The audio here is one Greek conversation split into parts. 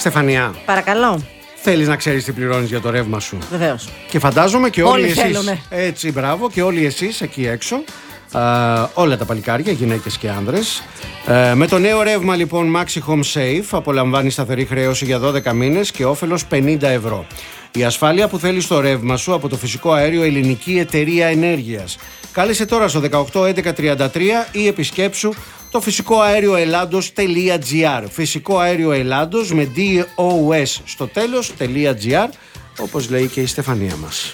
Στεφανία. Παρακαλώ. Θέλεις να ξέρεις τι πληρώνεις για το ρεύμα σου? Βεβαίως. Και φαντάζομαι και όλοι εσείς. Θέλουνε. Έτσι, μπράβο, και όλοι εσείς εκεί έξω. Όλα τα παλικάρια, γυναίκες και άνδρες. Με το νέο ρεύμα λοιπόν Maxi Home Safe απολαμβάνει σταθερή χρέωση για 12 μήνες και όφελος 50 ευρώ. Η ασφάλεια που θέλεις στο ρεύμα σου από το φυσικό αέριο Ελληνική Εταιρεία Ενέργειας. Κάλεσε τώρα στο 181133 ή επισκέψου το φυσικοαέρioελλάντος.gr. Φυσικό αέριο Ελλάντος με DOS στο τέλος.gr, όπως λέει και η Στεφανία μας.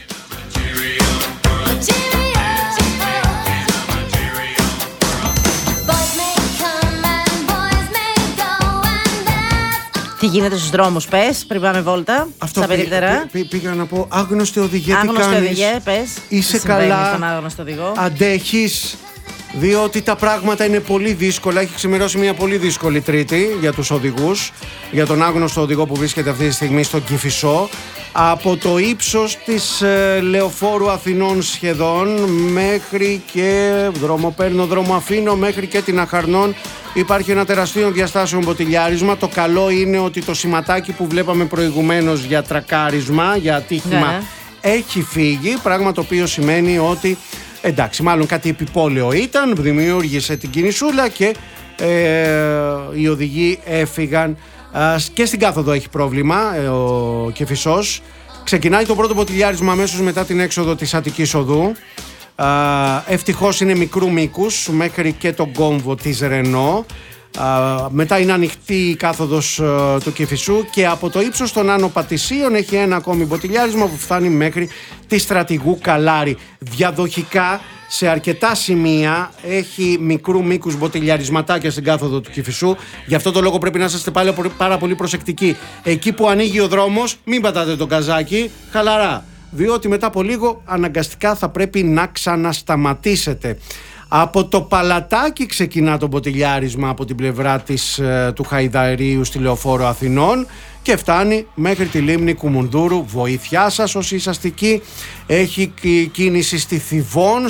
Τι γίνεται στους δρόμους, πες, πριν πάμε βόλτα, Αυτό στα περίπτερα. πήγα να πω, άγνωστοι οδηγέ, τι Άγνωστο κάνεις? οδηγέ, πες. Είσαι τι συμβαίνει καλά? στον άγνωστο οδηγό? Αντέχεις? Διότι τα πράγματα είναι πολύ δύσκολα. Έχει ξημερώσει μια πολύ δύσκολη Τρίτη για τους οδηγούς. Για τον άγνωστο οδηγό που βρίσκεται αυτή τη στιγμή στον Κηφισό. Από το ύψος της Λεωφόρου Αθηνών σχεδόν μέχρι και δρόμο παίρνω, δρόμο αφήνω, μέχρι και την Αχαρνών υπάρχει ένα τεραστίο διαστάσεων μποτιλιάρισμα. Το καλό είναι ότι το σηματάκι που βλέπαμε προηγουμένως για τρακάρισμα, για ατύχημα, έχει φύγει, πράγμα το οποίο σημαίνει ότι εντάξει, μάλλον κάτι επιπόλαιο ήταν, δημιούργησε την κινησούλα και οι οδηγοί έφυγαν. Και στην κάθοδο έχει πρόβλημα ο Κηφισός. Ξεκινάει το πρώτο μποτιλιάρισμα αμέσως μετά την έξοδο της Αττικής Οδού. Ευτυχώς είναι μικρού μήκους μέχρι και τον κόμβο της Ρενό. Μετά είναι ανοιχτή η κάθοδος του Κηφισού και από το ύψος των Άνω Πατησίων έχει ένα ακόμη μποτιλιάρισμα που φτάνει μέχρι τη Στρατηγού Καλάρη. Διαδοχικά σε αρκετά σημεία έχει μικρού μήκους μποτιλιαρισματάκια στην κάθοδο του Κηφισού. Γι' αυτό το λόγο πρέπει να είστε πάλι πάρα πολύ προσεκτικοί. Εκεί που ανοίγει ο δρόμος, μην πατάτε το καζάκι, χαλαρά. Διότι μετά από λίγο αναγκαστικά θα πρέπει να ξανασταματήσετε. Από το Παλατάκι ξεκινά το μποτιλιάρισμα από την πλευρά του Χαϊδαρίου στη Λεωφόρο Αθηνών και φτάνει μέχρι τη λίμνη Κουμουνδούρου. Βοήθειά σας όσοι είσαστε εκεί. Έχει κίνηση στη Θηβών,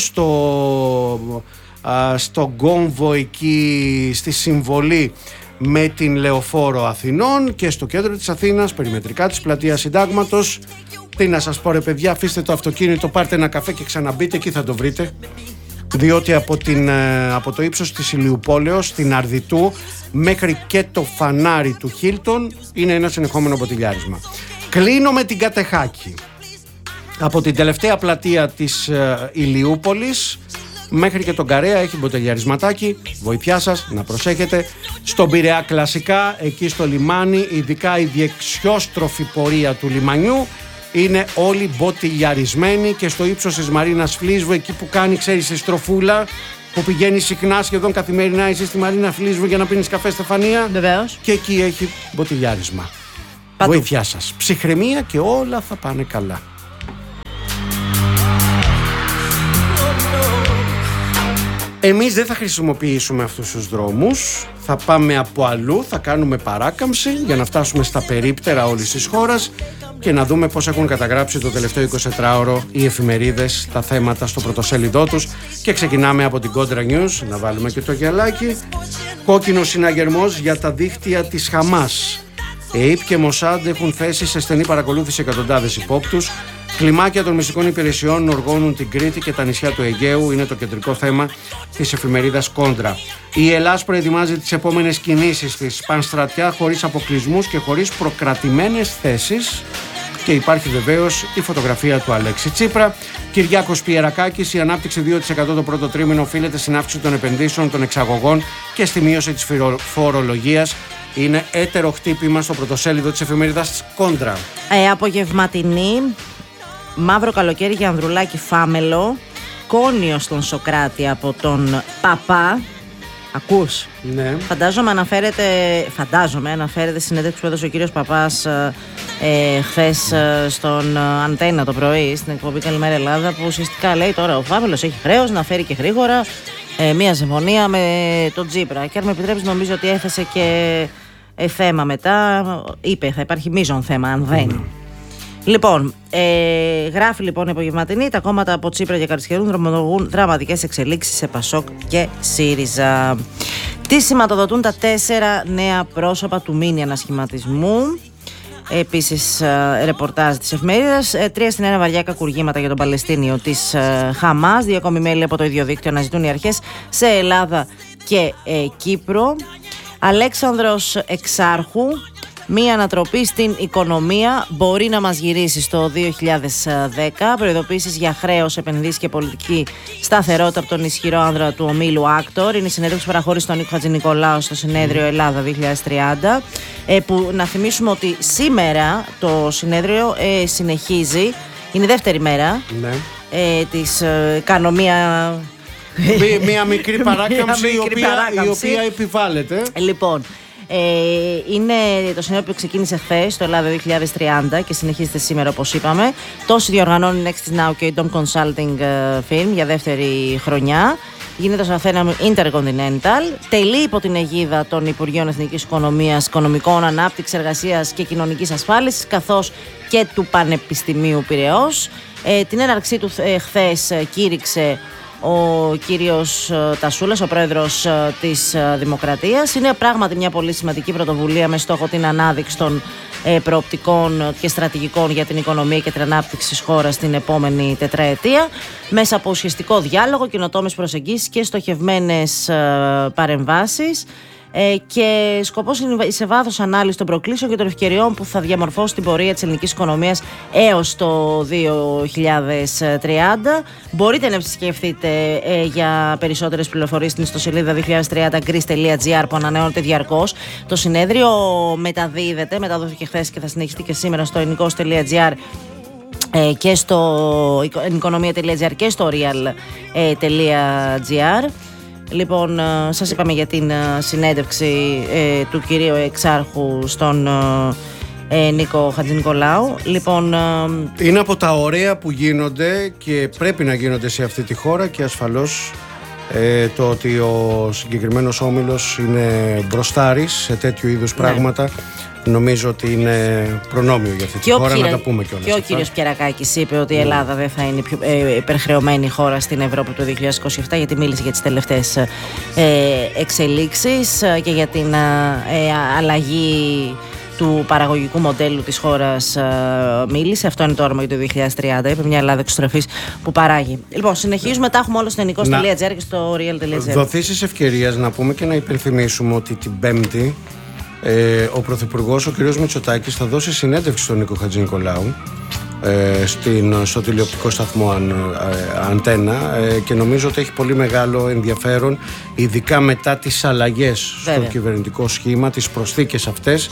στον κόμβο εκεί στη συμβολή με την Λεωφόρο Αθηνών και στο κέντρο της Αθήνας, περιμετρικά της Πλατείας Συντάγματος. Τι να σας πω ρε παιδιά, αφήστε το αυτοκίνητο, πάρτε ένα καφέ και ξαναμπείτε, εκεί θα το βρείτε. Διότι από το ύψος της Ηλιουπόλεως, την Αρδιτού, μέχρι και το φανάρι του Χίλτον είναι ένα συνεχόμενο μποτιλιάρισμα. Κλείνω με την Κατεχάκη. Από την τελευταία πλατεία της Ηλιούπολης μέχρι και τον Καρέα έχει μποτιλιαρισματάκι. Βοήθειά σας να προσέχετε. Στον Πειραιά κλασικά, εκεί στο λιμάνι, ειδικά η διεξιόστροφη πορεία του λιμανιού, είναι όλοι μποτιλιαρισμένοι και στο ύψος της Μαρίνας Φλίσβου, εκεί που κάνει, ξέρεις, η στροφούλα που πηγαίνει συχνά, σχεδόν καθημερινά, εσύ στη Μαρίνα Φλίσβου για να πίνεις καφέ, Στεφανία. Βεβαίως. Και εκεί έχει μποτιλιάρισμα. Παντού. Βοήθειά σας. Ψυχραιμία και όλα θα πάνε καλά. Εμείς δεν θα χρησιμοποιήσουμε αυτούς τους δρόμους, θα πάμε από αλλού, θα κάνουμε παράκαμψη για να φτάσουμε στα περίπτερα όλης της χώρας και να δούμε πώς έχουν καταγράψει το τελευταίο 24ωρο οι εφημερίδες τα θέματα στο πρωτοσέλιδό τους. Και ξεκινάμε από την Contra News, να βάλουμε και το γυαλάκι. Κόκκινος συναγερμός για τα δίκτυα της Χαμάς. ΕΙΠ και Μοσάντ έχουν θέσει σε στενή παρακολούθηση εκατοντάδες υπόπτους. Κλιμάκια των μυστικών υπηρεσιών οργώνουν την Κρήτη και τα νησιά του Αιγαίου, είναι το κεντρικό θέμα της εφημερίδας Κόντρα. Η Ελλάς προετοιμάζει τις επόμενες κινήσεις της πανστρατιά, χωρίς αποκλεισμούς και χωρίς προκρατημένες θέσεις. Και υπάρχει βεβαίως η φωτογραφία του Αλέξη Τσίπρα. Κυριάκος Πιερακάκης, η ανάπτυξη 2% το πρώτο τρίμηνο οφείλεται στην αύξηση των επενδύσεων, των εξαγωγών και στη μείωση της φορολογίας. Είναι έτερο χτύπημα στο πρωτοσέλιδο της εφημερίδας Κόντρα. Απογευματινή, μαύρο καλοκαίρι για Ανδρουλάκη Φάμελο, κόνιο στον Σοκράτη από τον Παπά. Ακούς? Ναι. Φαντάζομαι αναφέρεται συνέντευξη που έδωσε ο κύριος Παπάς χθες στον Αντένα το πρωί στην εκπομπή Καλημέρα Ελλάδα, που ουσιαστικά λέει τώρα ο Φάμελος έχει χρέος να φέρει και γρήγορα μια συμφωνία με τον Τσίπρα. Και αν με επιτρέπεις, νομίζω ότι έθεσε και θέμα μετά. Είπε θα υπάρχει μείζον θέμα αν δεν. Λοιπόν, γράφει λοιπόν η απογευματινή, τα κόμματα από Τσίπρα και Καρισκερούν δρομολογούν δραματικές εξελίξεις σε Πασόκ και ΣΥΡΙΖΑ. Τι σηματοδοτούν τα 4 νέα πρόσωπα του μίνι ανασχηματισμού. Επίσης, ρεπορτάζ της εφημερίδας. 3 στην ένα βαριά κακουργήματα για τον Παλαιστίνιο της Χαμάς. 2 ακόμη μέλη από το ίδιο δίκτυο αναζητούν οι αρχές σε Ελλάδα και Κύπρο. Αλέξανδρος Εξάρχου. Μία ανατροπή στην οικονομία μπορεί να μας γυρίσει στο 2010. Προειδοποίησεις για χρέος, επενδύσεις και πολιτική σταθερότητα από τον ισχυρό άνδρα του ομίλου Άκτορ. Είναι η συνέντευξη που παραχώρησε τον Νίκο Χατζηνικολάου στο συνέδριο Ελλάδα 2030. Που να θυμίσουμε ότι σήμερα το συνέδριο συνεχίζει. Είναι η δεύτερη μέρα. Ναι. Της κάνω μία μικρή παράκαμψη η οποία επιβάλλεται. Λοιπόν, είναι το συνέδριο που ξεκίνησε χθες, το Ελλάδα 2030, και συνεχίζεται σήμερα, όπως είπαμε. Το διοργανώνει Next Now και η Dom Consulting Firm για δεύτερη χρονιά. Γίνεται στο Αθήνα Intercontinental. Τελεί υπό την αιγίδα των Υπουργείων Εθνικής Οικονομίας, Οικονομικών, Ανάπτυξης, Εργασίας και Κοινωνικής Ασφάλισης, καθώς και του Πανεπιστημίου Πειραιώς. Την έναρξή του χθες κήρυξε ο κύριος Τασούλας, ο πρόεδρος της Δημοκρατίας. Είναι πράγματι μια πολύ σημαντική πρωτοβουλία με στόχο την ανάδειξη των προοπτικών και στρατηγικών για την οικονομία και την ανάπτυξη της χώρας στην επόμενη τετραετία, μέσα από ουσιαστικό διάλογο, καινοτόμες προσεγγίσεις και στοχευμένες παρεμβάσεις. Και σκοπός είναι σε βάθος ανάλυση των προκλήσεων και των ευκαιριών που θα διαμορφώσει την πορεία της ελληνικής οικονομίας έως το 2030. Μπορείτε να επισκεφτείτε για περισσότερες πληροφορίες στην ιστοσελίδα 2030greece.gr που ανανεώνεται διαρκώς. Το συνέδριο μεταδόθηκε χθες και θα συνεχιστεί και σήμερα στο ελληνικός.gr και στο οικονομία.gr και στο real.gr. Λοιπόν, σας είπαμε για την συνέντευξη του κυρίου Εξάρχου στον Νίκο Χατζηνικολάου. Λοιπόν, είναι από τα ωραία που γίνονται και πρέπει να γίνονται σε αυτή τη χώρα, και ασφαλώς το ότι ο συγκεκριμένος όμιλος είναι μπροστάρης σε τέτοιου είδους πράγματα. Νομίζω ότι είναι προνόμιο για αυτή τη χώρα, να τα πούμε κιόλας. Και ο κύριος Πιερακάκης είπε ότι η Ελλάδα δεν θα είναι πιο υπερχρεωμένη χώρα στην Ευρώπη το 2027, γιατί μίλησε για τις τελευταίες εξελίξεις και για την αλλαγή του παραγωγικού μοντέλου της χώρας μίλησε. Αυτό είναι το όραμα για το 2030. Είπε μια Ελλάδα εξωστροφής που παράγει. Λοιπόν, συνεχίζουμε. Τα έχουμε όλα στο ελληνικός.gr και στο real.gr. Δοθήσεις ευκαιρίας να πούμε και να υπενθυμίσουμε ότι την Πέμπτη ο Πρωθυπουργός, ο κ. Μητσοτάκης, θα δώσει συνέντευξη στον Νίκο Χατζηνικολάου στο τηλεοπτικό σταθμό Αντένα, και νομίζω ότι έχει πολύ μεγάλο ενδιαφέρον, ειδικά μετά τις αλλαγές στο κυβερνητικό σχήμα, τις προσθήκες αυτές,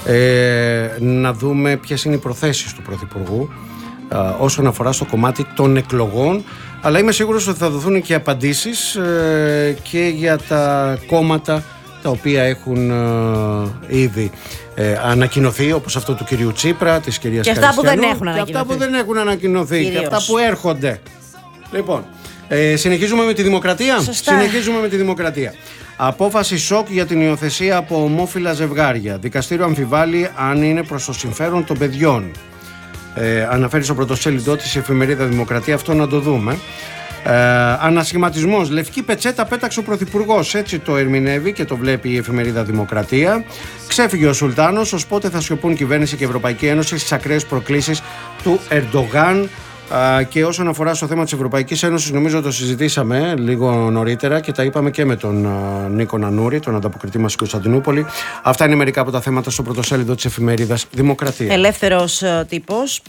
να δούμε ποιες είναι οι προθέσεις του Πρωθυπουργού όσον αφορά στο κομμάτι των εκλογών. Αλλά είμαι σίγουρος ότι θα δοθούν και απαντήσεις και για τα κόμματα τα οποία έχουν ήδη ανακοινωθεί, όπως αυτό του κυρίου Τσίπρα, της κυρίας Καριστιανού, και αυτά που δεν έχουν ανακοινωθεί κυρίως, και αυτά που έρχονται. Λοιπόν, συνεχίζουμε με τη Δημοκρατία. Συνεχίζουμε με τη Δημοκρατία. Απόφαση σοκ για την υιοθεσία από ομόφυλα ζευγάρια. Δικαστήριο αμφιβάλλει αν είναι προς το συμφέρον των παιδιών. Αναφέρει στο πρωτοσέλιδό της η εφημερίδα Δημοκρατία. Αυτό να το δούμε. Ανασχηματισμός. Λευκή πετσέτα πέταξε ο Πρωθυπουργός. Έτσι το ερμηνεύει και το βλέπει η εφημερίδα Δημοκρατία. Ξέφυγε ο Σουλτάνος. Ως πότε θα σιωπούν κυβέρνηση και Ευρωπαϊκή Ένωση στις ακραίες προκλήσεις του Ερντογάν. Και όσον αφορά στο θέμα της Ευρωπαϊκής Ένωσης, νομίζω το συζητήσαμε λίγο νωρίτερα και τα είπαμε και με τον Νίκο Νανούρη, τον ανταποκριτή μας στην Κωνσταντινούπολη. Αυτά είναι μερικά από τα θέματα στο πρωτοσέλιδο της εφημερίδας Δημοκρατία. Ελεύθερος τύπος.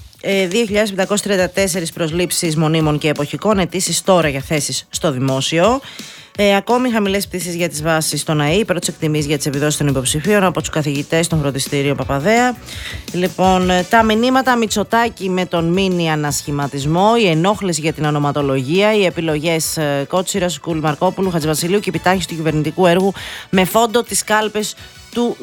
2.534 προσλήψεις μονίμων και εποχικών, αιτήσεις τώρα για θέσεις στο δημόσιο. Ακόμη χαμηλές πτήσεις για τις βάσεις στον ΑΕΗ, πρώτες εκτιμήσεις για τις επιδόσεις των υποψηφίων από τους καθηγητές των φροντιστήριων Παπαδέα. Λοιπόν, τα μηνύματα Μητσοτάκη με τον μίνι ανασχηματισμό, η ενόχληση για την ονοματολογία, οι επιλογές Κότσιρας, Κούλ Μαρκόπουλου, Χατζηβασιλείου και η επιτάχυνση του κυβερνητικού έργου με φόντο τις κάλπες του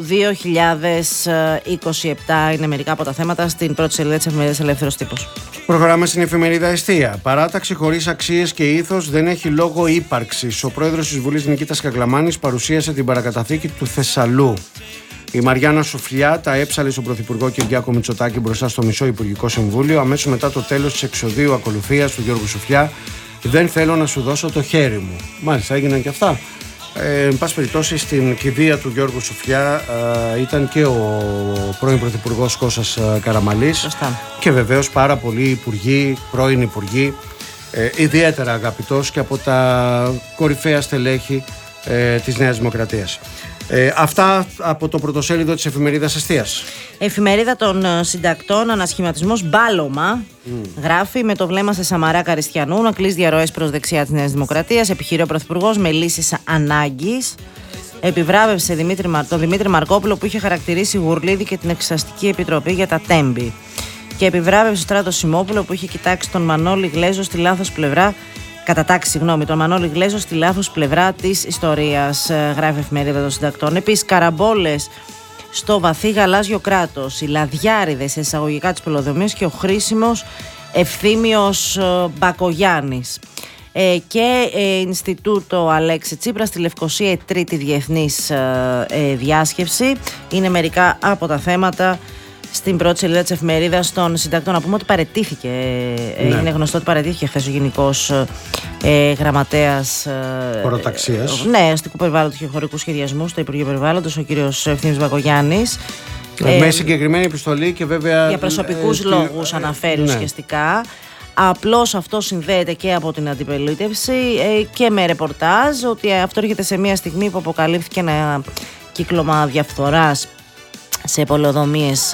2027. Είναι μερικά από τα θέματα στην πρώτη σελίδα της εφημερίδας Ελεύθερος Τύπος. Προχωράμε στην εφημερίδα Εστία. Παράταξη χωρίς αξίες και ήθος δεν έχει λόγο ύπαρξης. Ο πρόεδρος της Βουλής Νικήτας Κακλαμάνης παρουσίασε την παρακαταθήκη του Θεσσαλού. Η Μαριάννα Σουφλιά τα έψαλε στον Πρωθυπουργό Κυριάκο Μητσοτάκη μπροστά στο μισό Υπουργικό Συμβούλιο. Αμέσως μετά το τέλος της εξοδίου ακολουθίας του Γιώργου Σουφλιά, δεν θέλω να σου δώσω το χέρι μου. Μάλιστα, έγιναν και αυτά. Εν πάση περιπτώσει, στην κηδεία του Γιώργου Σουφλιά ήταν και ο πρώην Πρωθυπουργός Κώστας Καραμανλής και βεβαίως πάρα πολλοί υπουργοί, πρώην υπουργοί, ιδιαίτερα αγαπητός και από τα κορυφαία στελέχη της Νέας Δημοκρατίας. Αυτά από το πρωτοσέλιδο της εφημερίδας Εστίας. Εφημερίδα των συντακτών, ανασχηματισμός μπάλωμα. Γράφει: με το βλέμμα σε Σαμαρά Καριστιανού να κλείσει διαρροές προς δεξιά της Νέας Δημοκρατίας. Επιχειρεί ο Πρωθυπουργός με λύσεις ανάγκης. Επιβράβευσε τον Δημήτρη Μαρκόπουλο που είχε χαρακτηρίσει Γουρλίδη και την Εξεταστική Επιτροπή για τα Τέμπη. Και επιβράβευσε τον Στράτο Σιμόπουλο που είχε κοιτάξει τον Μανώλη Γλέζο στη λάθος πλευρά. Κατατάξει, τον Μανώλη Γλέζο στη λάθος πλευρά της ιστορίας, γράφει η εφημερίδα των συντακτών. Επίσης, καραμπόλες στο βαθύ γαλάζιο κράτος, οι λαδιάριδες εισαγωγικά της πολεοδομίας και ο χρήσιμος Ευθύμιος Μπακογιάννης. Και Ινστιτούτο Αλέξη Τσίπρα στη Λευκοσία, η τρίτη διεθνής διάσκεψη. Είναι μερικά από τα θέματα στην πρώτη σελίδα της εφημερίδας των συντακτών. Να πούμε ότι παραιτήθηκε, είναι γνωστό ότι παραιτήθηκε χθες ο Γενικός Γραμματέας Χωροταξίας. Ναι, αστικού περιβάλλοντος και χωρικού σχεδιασμού στο Υπουργείο Περιβάλλοντος, ο κύριος Ευθύμιος Μπακογιάννης. Με συγκεκριμένη επιστολή και βέβαια. Για προσωπικούς λόγους αναφέρει ουσιαστικά. Απλώς αυτό συνδέεται και από την αντιπολίτευση και με ρεπορτάζ ότι αυτό έρχεται σε μια στιγμή που αποκαλύφθηκε ένα κύκλωμα διαφθοράς σε πολεοδομίες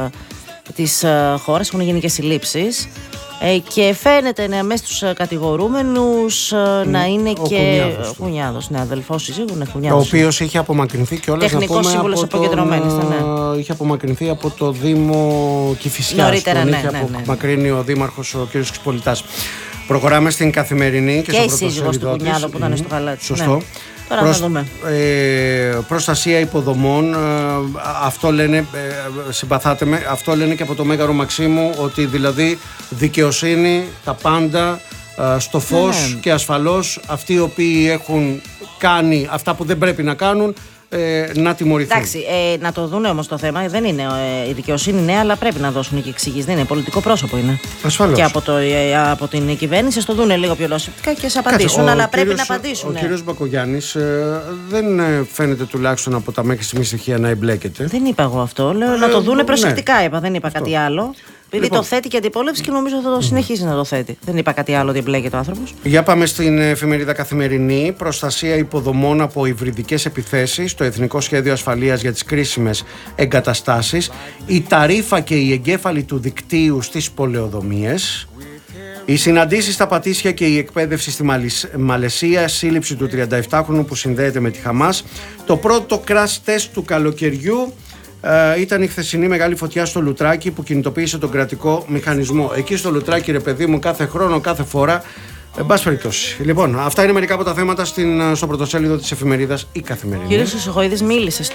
της χώρας, έχουν γίνει και συλλήψεις και φαίνεται μέσα στους κατηγορούμενους να είναι και ο Κουνιάδος, αδελφός σύζυγου, ο οποίος είχε απομακρυνθεί και όλες τεχνικός σύμβουλος αποκεντρωμένης. Είχε απομακρυνθεί από το Δήμο Κηφισιάς. Νωρίτερα, είχε απομακρύνει ο Δήμαρχος ο κ. Ξυπολιτάς. Προχωράμε στην Καθημερινή και η σύζυγος του Κουνιάδου που ήταν στο γαλάτι. Σωστό. Τώρα θα δούμε. Προστασία υποδομών, αυτό λένε, συμπαθάτε με, αυτό λένε και από το Μέγαρο Μαξίμου, ότι δηλαδή δικαιοσύνη, τα πάντα στο φως και ασφαλώς αυτοί οι οποίοι έχουν κάνει αυτά που δεν πρέπει να κάνουν να τιμωρηθούν. Εντάξει, να το δουν όμως το θέμα. Δεν είναι η δικαιοσύνη, ναι, αλλά πρέπει να δώσουν και εξηγήσεις. Δεν είναι πολιτικό πρόσωπο, είναι. Ασφαλώς. Και από την κυβέρνηση στο δουν λίγο πιο λογικά και σε απαντήσουν. Αλλά πρέπει να απαντήσουν. Ο κύριος Μπακογιάννης δεν φαίνεται τουλάχιστον από τα μέχρι στιγμής στοιχεία να εμπλέκεται. Δεν είπα εγώ αυτό. Λέω να το δουν προσεκτικά, είπα. Δεν είπα κάτι άλλο. Επειδή το θέτει και αντιπόλευση και νομίζω θα το συνεχίσει να το θέτει. Δεν είπα κάτι άλλο ότι εμπλέκεται ο άνθρωπος. Για πάμε στην εφημερίδα Καθημερινή. Προστασία υποδομών από υβριδικές επιθέσεις. Το Εθνικό Σχέδιο Ασφαλείας για τις κρίσιμες εγκαταστάσεις. Η ταρίφα και οι εγκέφαλοι του δικτύου στις πολεοδομίες. Οι συναντήσεις στα Πατήσια και η εκπαίδευση στη Μαλαισία. Σύλληψη του 37χρονου που συνδέεται με τη Χαμάς. Το πρώτο crash test του καλοκαιριού. Ήταν η χθεσινή μεγάλη φωτιά στο Λουτράκι που κινητοποίησε τον κρατικό μηχανισμό. Εκεί στο Λουτράκι, ρε παιδί μου, κάθε χρόνο, κάθε φορά. Εν πάση περιπτώσει. Λοιπόν, αυτά είναι μερικά από τα θέματα στο πρωτοσέλιδο της εφημερίδας Η Καθημερινή. Ο κύριος Χρυσοχοΐδης μίλησε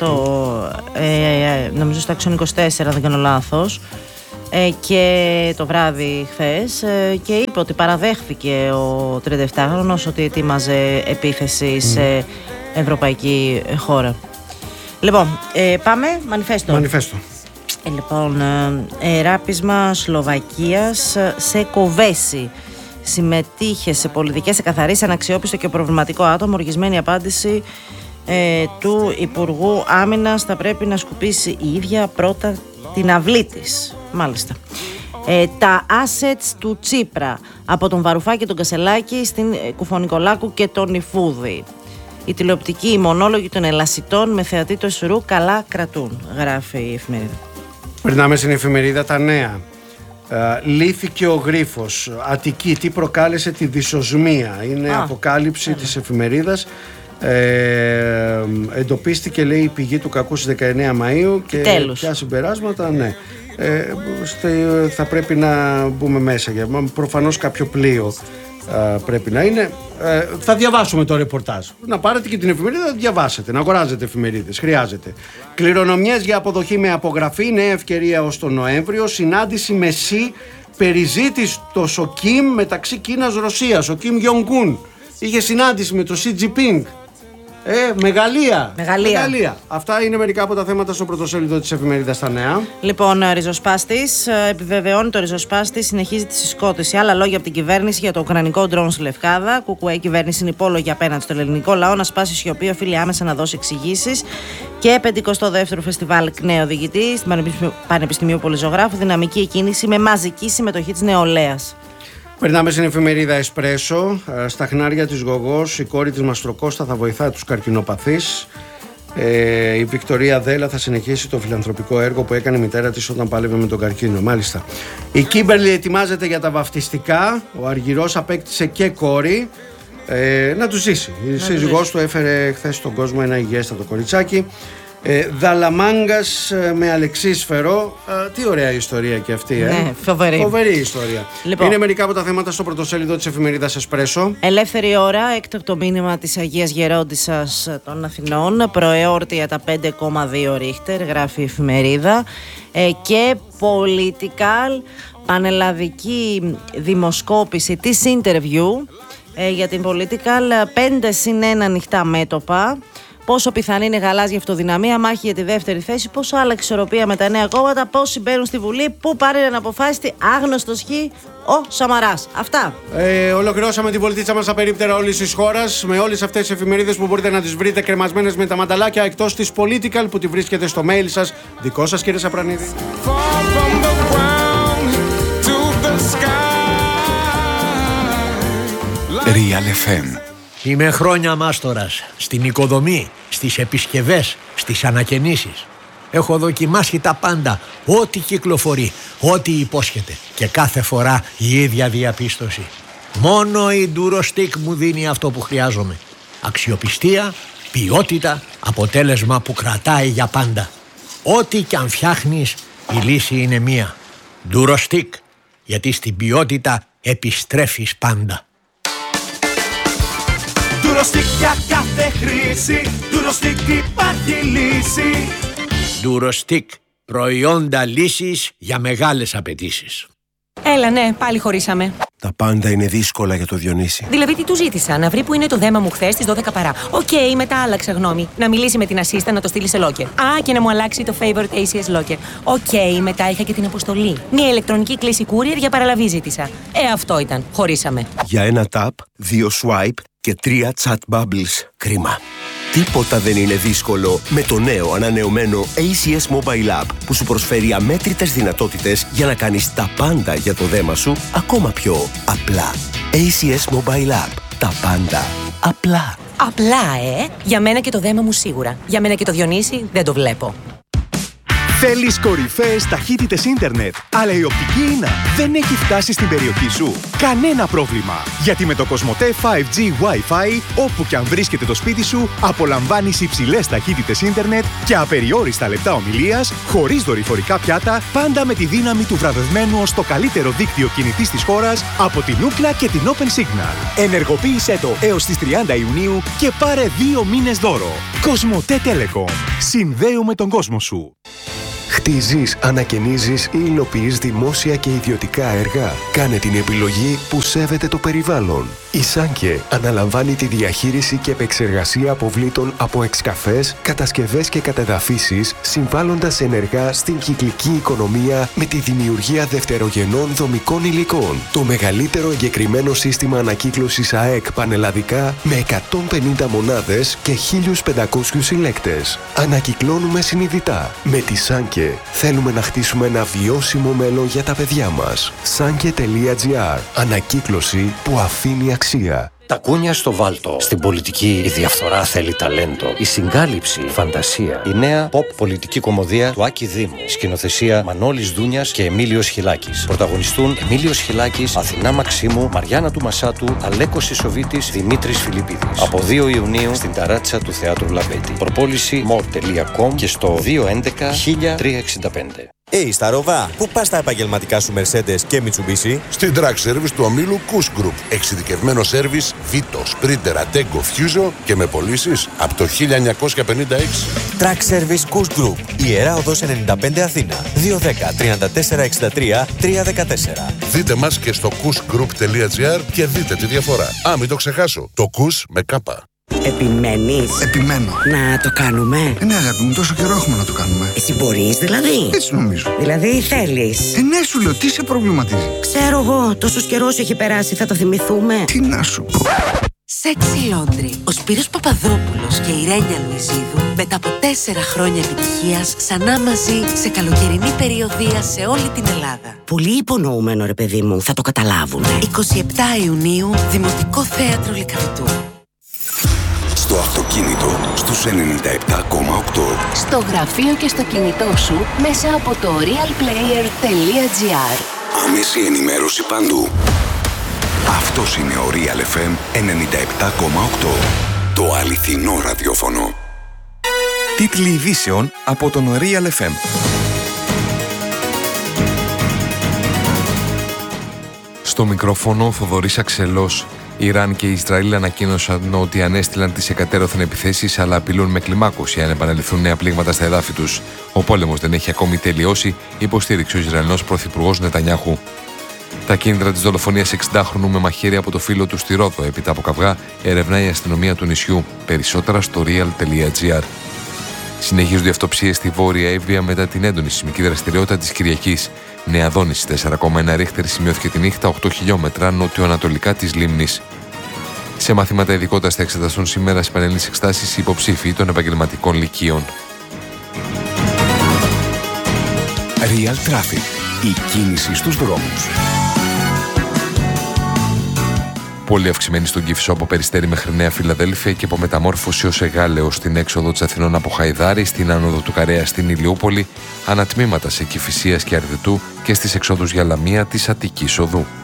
νομίζω στο Action 24, αν δεν κάνω λάθος, και το βράδυ χθες και είπε ότι παραδέχθηκε ο 37χρονος ότι ετοίμαζε επίθεση σε ευρωπαϊκή χώρα. Λοιπόν, πάμε, μανιφέστο. Λοιπόν, ράπισμα Σλοβακίας σε Κοβέση. Συμμετείχε σε πολιτικές εκαθαρίσεις, αναξιόπιστο και προβληματικό άτομο. Οργισμένη απάντηση του Υπουργού Άμυνας: θα πρέπει να σκουπίσει η ίδια πρώτα την αυλή της. Μάλιστα. Τα assets του Τσίπρα από τον Βαρουφάκη και τον Κασελάκη στην Κουφονικολάκου και τον Ιφούδη. Η τηλεοπτική μονόλογοι των Ελασιτών με θεατή το Ισουρού καλά κρατούν, γράφει η εφημερίδα. Περνάμε στην εφημερίδα Τα Νέα. Λύθηκε ο γρίφος. Αττική, τι προκάλεσε τη δυσοσμία. Είναι αποκάλυψη της εφημερίδας. Εντοπίστηκε, λέει, η πηγή του κακού στις 19 Μαΐου και ποια συμπεράσματα, ναι. Θα πρέπει να μπούμε μέσα. Προφανώς κάποιο πλοίο πρέπει να είναι. Θα διαβάσουμε το ρεπορτάζ. Να πάρετε και την εφημερίδα, να διαβάσετε, να αγοράζετε εφημερίδες. Χρειάζεται. Κληρονομιές για αποδοχή με απογραφή. Νέα ευκαιρία ως τον Νοέμβριο. Συνάντηση με ΣΥ. Περιζήτητος ο Κιμ μεταξύ Κίνας-Ρωσίας. Ο Κιμ Γιονγκούν είχε συνάντηση με το Σι Τζιπίνγκ. Μεγαλεία. Αυτά είναι μερικά από τα θέματα στο πρωτοσέλιδο της εφημερίδας στα νέα. Λοιπόν, ριζοσπάστης επιβεβαιώνει το ριζοσπάστη συνεχίζει τη συσκότηση. Άλλα λόγια από την κυβέρνηση για το ουκρανικό ντρόν στη Λευκάδα. Κουκουέ, η κυβέρνηση είναι υπόλογη απέναντι στον ελληνικό λαό να σπάσει σιωπή, οφείλει άμεσα να δώσει εξηγήσεις. Και 52ο Φεστιβάλ ΚΝΕ οδηγητή στην Πανεπιστημίου Πολυζωγράφου. Δυναμική εκκίνηση με μαζική συμμετοχή της νεολαίας. Περνάμε στην εφημερίδα Εσπρέσο. Στα χνάρια της Γογός, η κόρη της Μαστροκώστα θα βοηθά τους καρκινοπαθείς. Η Βικτωρία Δέλα θα συνεχίσει το φιλανθρωπικό έργο που έκανε η μητέρα της όταν πάλευε με τον καρκίνο. Μάλιστα. Η Κίμπερλι ετοιμάζεται για τα βαφτιστικά. Ο Αργυρός απέκτησε και κόρη. Να του ζήσει. Η σύζυγός του έφερε χθες στον κόσμο ένα υγιέστατο κοριτσάκι. Δαλαμάγκας με Αλεξίσφαιρο. Τι ωραία ιστορία και αυτή, Ναι, φοβερή ιστορία. Λοιπόν, είναι μερικά από τα θέματα στο πρωτοσέλιδο της εφημερίδας Εσπρέσο. Ελεύθερη ώρα, έκτακτο μήνυμα της Αγίας Γερόντισσας των Αθηνών. Προεόρτια τα 5,2 ρίχτερ, γράφει η εφημερίδα. Και Political, πανελλαδική δημοσκόπηση της interview για την Political. 5-1 ανοιχτά μέτωπα. Πόσο πιθανή είναι γαλάζια αυτοδυναμία, μάχη για τη δεύτερη θέση, πόσο άλλαξε ισορροπία με τα νέα κόμματα, πόσοι μπαίνουν στη Βουλή, πού πάρει αναποφάσιστη, άγνωστος χ, ο Σαμαράς. Αυτά. Ολοκληρώσαμε την πολιτίτσα μας απερίπτερα όλης της χώρας με όλες αυτές τις εφημερίδες που μπορείτε να τις βρείτε κρεμασμένες με τα μανταλάκια εκτός της Political που τη βρίσκεται στο mail σας. Δικό σας, κύριε Σαπρανίδη. Real FM. Είμαι χρόνια μάστορας στην οικοδομή, στις επισκευές, στις ανακαινήσεις. Έχω δοκιμάσει τα πάντα, ό,τι κυκλοφορεί, ό,τι υπόσχεται και κάθε φορά η ίδια διαπίστωση. Μόνο η Durostec μου δίνει αυτό που χρειάζομαι. Αξιοπιστία, ποιότητα, αποτέλεσμα που κρατάει για πάντα. Ό,τι κι αν φτιάχνεις, η λύση είναι μία. Durostec, γιατί στην ποιότητα επιστρέφεις πάντα. Durostec για κάθε χρήση, Durostec υπάρχει λύση. Durostec, προϊόντα λύσης για μεγάλες απαιτήσεις. Έλα, ναι, πάλι χωρίσαμε. Τα πάντα είναι δύσκολα για το Διονύση. Δηλαδή, τι του ζήτησα, να βρει που είναι το δέμα μου χθες στις 12 παρά. Οκ, μετά άλλαξε γνώμη. Να μιλήσει με την assistant να το στείλει σε locker. Α, και να μου αλλάξει το favorite ACS locker. Οκ, μετά είχα και την αποστολή. Μια ηλεκτρονική κλήση courier για παραλαβή ζήτησα. Αυτό ήταν. Χωρίσαμε. Για ένα tap, 2 swipe και 3 chat bubbles. Κρίμα. Τίποτα δεν είναι δύσκολο με το νέο ανανεωμένο ACS Mobile App που σου προσφέρει αμέτρητες δυνατότητες για να κάνεις τα πάντα για το δέμα σου ακόμα πιο απλά. ACS Mobile App. Τα πάντα απλά. Απλά, Για μένα και το δέμα μου σίγουρα. Για μένα και το Διονύση δεν το βλέπω. Θέλεις κορυφαίες ταχύτητες ίντερνετ, αλλά η οπτική ίνα δεν έχει φτάσει στην περιοχή σου? Κανένα πρόβλημα, γιατί με το Κοσμοτέ 5G Wi-Fi, όπου και αν βρίσκεται το σπίτι σου, απολαμβάνεις υψηλές ταχύτητες ίντερνετ και απεριόριστα λεπτά ομιλίας, χωρίς δορυφορικά πιάτα, πάντα με τη δύναμη του βραβευμένου ως το καλύτερο δίκτυο κινητής της χώρας από την Ookla και την Open Signal. Ενεργοποίησέ το έως τις 30 Ιουνίου και πάρε 2 μήνες δώρο. Κοσμοτέ Telecom. Συνδέουμε τον κόσμο σου. Χτίζεις, ανακαινίζεις ή υλοποιείς δημόσια και ιδιωτικά έργα? Κάνε την επιλογή που σέβεται το περιβάλλον. Η Σάνκε αναλαμβάνει τη διαχείριση και επεξεργασία αποβλήτων από εξκαφές, κατασκευές και κατεδαφίσεις, συμβάλλοντας ενεργά στην κυκλική οικονομία με τη δημιουργία δευτερογενών δομικών υλικών. Το μεγαλύτερο εγκεκριμένο σύστημα ανακύκλωσης ΑΕΚ πανελλαδικά με 150 μονάδες και 1.500 συλλέκτες. Ανακυκλώνουμε συνειδητά. Με τη Σάνκε θέλουμε να χτίσουμε ένα βιώσιμο μέλλον για τα παιδιά μας. Sanke.gr. Ανακύκλωση που αφήνει αξία. Τα κούνια στο βάλτο. Στην πολιτική η διαφθορά θέλει ταλέντο. Η συγκάλυψη, η φαντασία. Η νέα pop πολιτική κομμωδία του Άκη Δήμου. Σκηνοθεσία Μανώλης Δούνιας και Εμίλιος Χιλάκης. Πρωταγωνιστούν Εμίλιος Χιλάκης, Αθηνά Μαξίμου, Μαριάννα του Μασάτου, Αλέκος Ισοβίτης, Δημήτρης Φιλιππίδης. Από 2 Ιουνίου στην ταράτσα του Θεάτρου Λαμπέτη. Προπόληση more.com και στο 211 1365. Στα Ροβά, πού πας τα επαγγελματικά σου Mercedes και Mitsubishi? Στην Track Service του ομίλου Kuss Group. Εξειδικευμένο σέρβις Vito, Sprinter, Ateco, Fuso και με πωλήσεις από το 1956. Track Service Kuss Group. Ιερά Οδός 95 Αθήνα. 210 34 63 314. Δείτε μας και στο kussgroup.gr και δείτε τη διαφορά. Μην το ξεχάσω. Το Kuss με κάπα. Επιμένεις? Επιμένω. Να το κάνουμε? Ναι, αγάπη μου, τόσο καιρό έχουμε να το κάνουμε. Εσύ μπορείς δηλαδή? Έτσι νομίζω. Δηλαδή θέλεις? Ναι, σου λέω, τι σε προβληματίζει? Ξέρω εγώ, τόσος καιρός έχει περάσει, θα το θυμηθούμε. Τι να σου πω. Sexy Laundry. Ο Σπύρος Παπαδόπουλος και η Ρένια Λουιζίδου μετά από 4 χρόνια επιτυχίας ξανά μαζί σε καλοκαιρινή περιοδεία σε όλη την Ελλάδα. Πολύ υπονοούμενο ρε παιδί μου, θα το καταλάβουνε. 27 Ιουνίου, Δημοτικό Θέατρο Λυκαβητού. Στο αυτοκίνητο στους 97,8. Στο γραφείο και στο κινητό σου μέσα από το realplayer.gr. Άμεση ενημέρωση παντού. Αυτός είναι ο Real FM 97,8. Το αληθινό ραδιόφωνο. Τίτλοι ειδήσεων από τον Real FM. Στο μικρόφωνο ο Θοδωρής Αξελός. Ιράν και Ισραήλ ανακοίνωσαν ότι ανέστηλαν τις εκατέρωθεν επιθέσεις, αλλά απειλούν με κλιμάκωση αν επαναληφθούν νέα πλήγματα στα εδάφη τους. Ο πόλεμος δεν έχει ακόμη τελειώσει, υποστήριξε ο Ισραηλινός πρωθυπουργός Νετανιάχου. Τα κίνητρα της δολοφονίας 60χρονου με μαχαίρι από το φίλο του στη Ρόδο έπειτα από καυγά ερευνάει η αστυνομία του νησιού. Περισσότερα στο real.gr. Συνεχίζονται οι αυτοψίες στη Βόρεια Εύβοια μετά την έντονη σεισμική δραστηριότητα της Κυριακής. Νέα Δόνηση 4,1 ρίχτερ σημειώθηκε τη νύχτα 8 χιλιόμετρα νοτιοανατολικά της λίμνης. Σε μαθήματα ειδικότητας θα εξεταστούν σήμερα στις πανελλήνιες εξετάσεις υποψήφοι των επαγγελματικών λυκείων. Real Traffic. Η κίνηση στους δρόμους. Πολύ αυξημένη στον Κηφισό από Περιστέρι μέχρι Νέα Φιλαδέλφια και από Μεταμόρφωση ως Εγάλεο στην έξοδο της Αθηνών από Χαϊδάρη, στην άνοδο του Καρέα στην Ηλιούπολη, ανατμήματα σε Κηφισίας και Αρδετού και στις εξόδους για Λαμία της Αττικής Οδού.